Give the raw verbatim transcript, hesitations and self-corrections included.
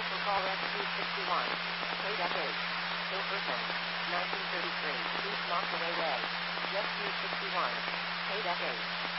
Special call S two sixty-one. Paid at eight. Hilferton. nineteen thirty-three. East Mockaway Way. Jet two sixty-one. Paid at eight.